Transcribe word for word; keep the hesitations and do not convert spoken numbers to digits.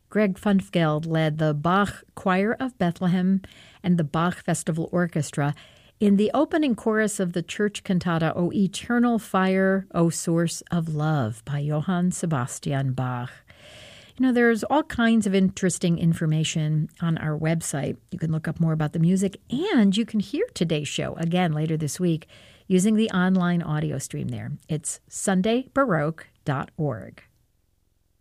Greg Funfgeld led the Bach Choir of Bethlehem and the Bach Festival Orchestra in the opening chorus of the church cantata O Eternal Fire, O Source of Love by Johann Sebastian Bach. You know, there's all kinds of interesting information on our website. You can look up more about the music, and you can hear today's show again later this week using the online audio stream there. It's sunday baroque dot org.